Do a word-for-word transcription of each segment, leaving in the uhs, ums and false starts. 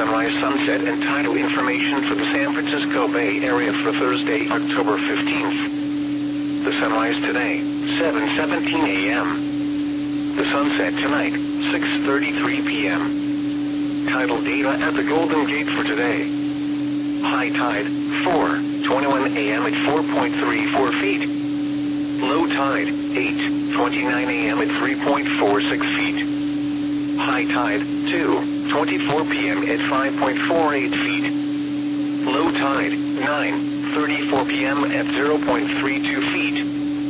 sunrise, sunset, and tidal information for the San Francisco Bay Area for Thursday, October fifteenth. The sunrise today, seven seventeen a m The sunset tonight, six thirty-three p m Tidal data at the Golden Gate for today. High tide, four twenty-one a m at four point three four feet. Low tide, eight twenty-nine a m at three point four six feet. High tide, two twenty-four p m at five point four eight feet. Low tide, nine thirty-four p m at zero point three two feet.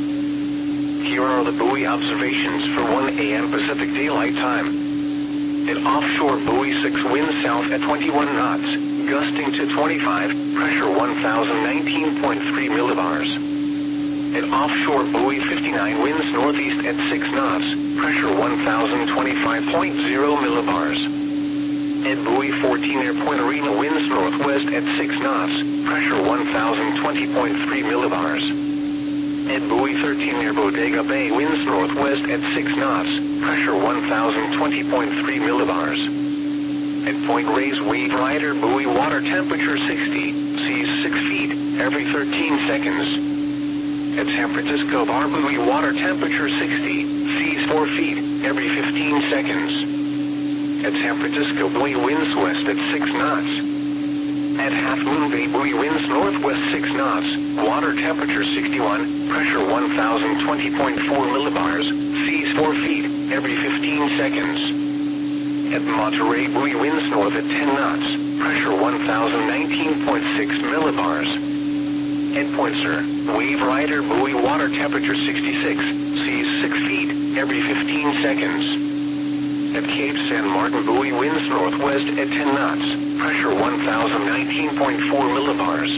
Here are the buoy observations for one a m Pacific Daylight Time. At offshore buoy six, wind south at twenty-one knots, gusting to twenty-five, pressure one thousand nineteen point three millibars. At offshore buoy fifty-nine, winds northeast at six knots, pressure one thousand twenty-five point zero millibars. At buoy fourteen, near Point Arena, winds northwest at six knots, pressure one thousand twenty point three millibars. At buoy thirteen, near Bodega Bay, winds northwest at six knots, pressure one thousand twenty point three millibars. At Point Reyes, wave rider buoy, water temperature sixty, seas six feet, every thirteen seconds. At San Francisco Bar buoy, water temperature sixty, seas four feet, every fifteen seconds. At San Francisco buoy, winds west at six knots. At Half Moon Bay buoy, winds northwest six knots, water temperature sixty-one, pressure one thousand twenty point four millibars, seas four feet, every fifteen seconds. At Monterey buoy, winds north at ten knots, pressure one thousand nineteen point six millibars. At Point Sur, wave rider buoy, water temperature sixty-six, seas six feet, every fifteen seconds. At Cape San Martin buoy, winds northwest at ten knots, pressure one thousand nineteen point four millibars.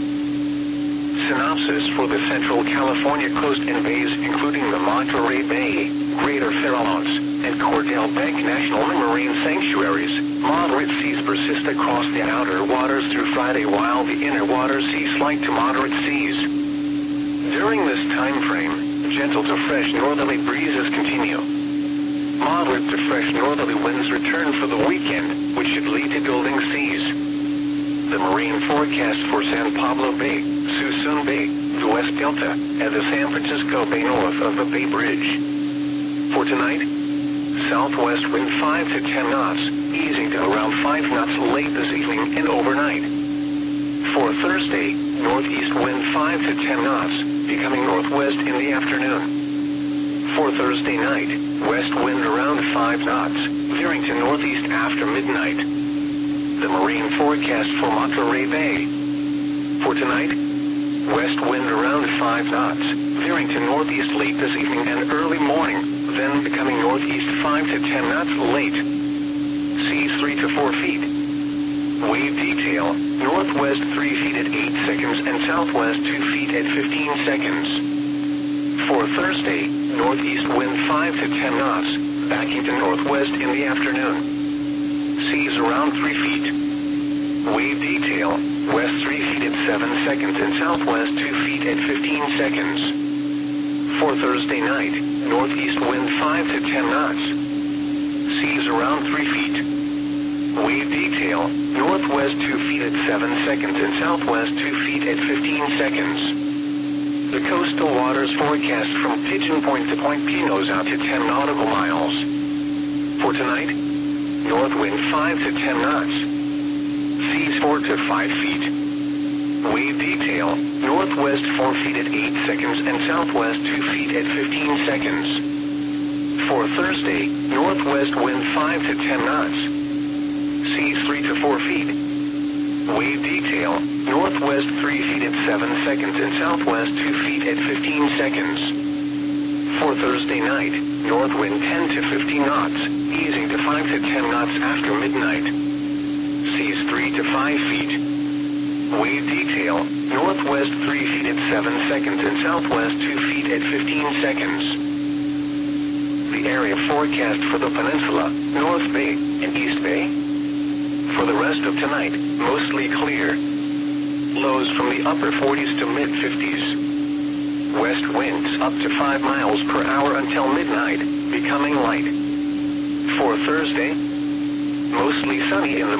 Synopsis for the Central California coast and bays, including the Monterey Bay, Greater Farallones, and Cordell Bank National Marine Sanctuaries. Moderate seas persist across the outer waters through Friday, while the inner waters see slight to moderate seas. During this time frame, gentle to fresh northerly breezes continue. Moderate to fresh northerly winds return for the weekend, which should lead to building seas. The marine forecast for San Pablo Bay, Suisun Bay, the West Delta, and the San Francisco Bay north of the Bay Bridge. For tonight, southwest wind five to ten knots, easing to around five knots late this evening and overnight. For Thursday, northeast wind five to ten knots, becoming northwest in the afternoon. For Thursday night, west wind around five knots, veering to northeast after midnight. The marine forecast for Monterey Bay. For tonight, west wind around five knots, veering to northeast late this evening and early morning, then becoming northeast five to ten knots late. Seas three to four feet. Wave detail, northwest three feet at eight seconds and southwest two feet at fifteen seconds. For Thursday, northeast wind five to ten knots, backing to northwest in the afternoon. Seas around three feet. Wave detail, west three feet at seven seconds and southwest two feet at fifteen seconds. For Thursday night, northeast wind five to ten knots. Seas around three feet. Wave detail, northwest two feet at seven seconds and southwest two feet at fifteen seconds. The coastal waters forecast from Pigeon Point to Point Pinos out to ten nautical miles. For tonight, north wind five to ten knots. Seas four to five feet. Wave detail, northwest four feet at eight seconds and southwest two feet at fifteen seconds. For Thursday, northwest wind five to ten knots. Seas three to four feet. Wave detail, northwest three feet at seven seconds and southwest two feet at fifteen seconds. For Thursday night, north wind ten to fifteen knots, easing to five to ten knots after midnight. Seas three to five feet. Wave detail, northwest three feet at seven seconds and southwest two feet at fifteen seconds. The area forecast for the peninsula, North Bay, and East Bay. For the rest of tonight, mostly clear. Lows from the upper forties to mid fifties. West winds up to five miles per hour until midnight, becoming light. For Thursday, mostly sunny in the